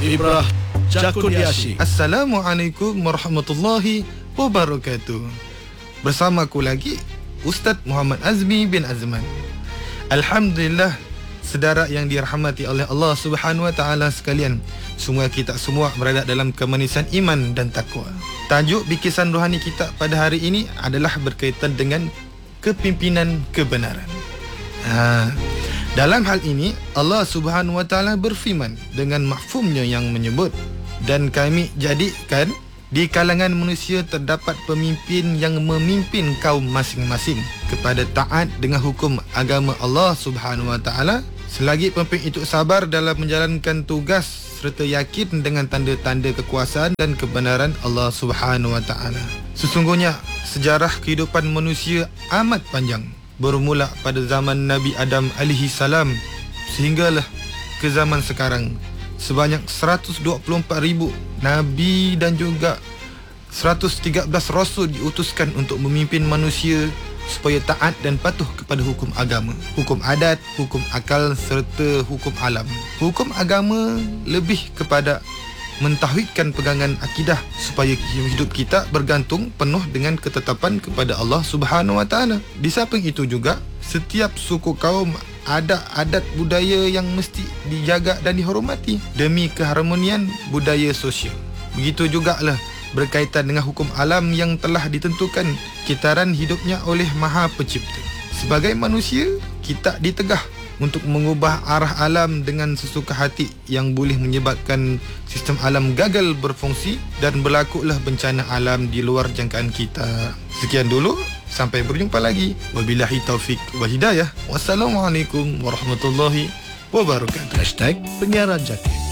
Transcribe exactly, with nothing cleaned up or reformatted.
Ibrah Jakurniasyik. Assalamualaikum warahmatullahi wabarakatuh. Bersamaku lagi Ustaz Muhammad Azmi bin Azman. Alhamdulillah, sedara yang dirahmati oleh Allah Subhanahu wa taala sekalian, semua kita semua berada dalam kemanisan iman dan takwa. Tajuk bikisan rohani kita pada hari ini adalah berkaitan dengan kepimpinan kebenaran. Ha, dalam hal ini Allah Subhanahu wa taala berfirman dengan mafhumnya yang menyebut, dan kami jadikan di kalangan manusia terdapat pemimpin yang memimpin kaum masing-masing kepada taat dengan hukum agama Allah Subhanahu wa taala, selagi pemimpin itu sabar dalam menjalankan tugas serta yakin dengan tanda-tanda kekuasaan dan kebenaran Allah Subhanahu wa taala. Sesungguhnya sejarah kehidupan manusia amat panjang, bermula pada zaman Nabi Adam alaihi salam sehinggalah ke zaman sekarang. Sebanyak seratus dua puluh empat ribu Nabi dan juga seratus tiga belas Rasul diutuskan untuk memimpin manusia supaya taat dan patuh kepada hukum agama, hukum adat, hukum akal serta hukum alam. Hukum agama lebih kepada mentauhidkan pegangan akidah supaya hidup kita bergantung penuh dengan ketetapan kepada Allah Subhanahu wa taala. Di samping itu juga, setiap suku kaum ada adat budaya yang mesti dijaga dan dihormati demi keharmonian budaya sosial. Begitu jugalah berkaitan dengan hukum alam yang telah ditentukan kitaran hidupnya oleh Maha Pencipta. Sebagai manusia, kita ditegah untuk mengubah arah alam dengan sesuka hati yang boleh menyebabkan sistem alam gagal berfungsi dan berlakulah bencana alam di luar jangkaan kita. Sekian dulu, sampai berjumpa lagi. Wabillahi taufik wal hidayah. Wassalamualaikum warahmatullahi wabarakatuh. Hashtag Penyiaran Jakir.